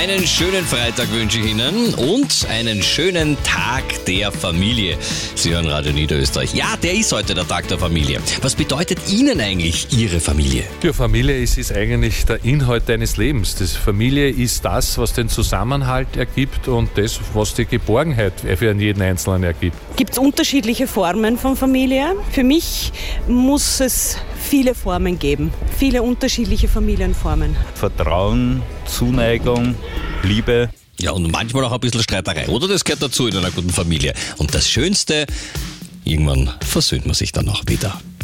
Einen schönen Freitag wünsche ich Ihnen und einen schönen Tag der Familie. Sie hören Radio Niederösterreich. Ja, der ist heute der Tag der Familie. Was bedeutet Ihnen eigentlich Ihre Familie? Ja, Familie ist eigentlich der Inhalt deines Lebens. Das Familie ist das, was den Zusammenhalt ergibt und das, was die Geborgenheit für jeden Einzelnen ergibt. Gibt es unterschiedliche Formen von Familie? Für mich muss es viele Formen geben, viele unterschiedliche Familienformen. Vertrauen, Zuneigung, Liebe. Ja, und manchmal auch ein bisschen Streiterei, oder? Das gehört dazu in einer guten Familie. Und das Schönste, irgendwann versöhnt man sich dann auch wieder.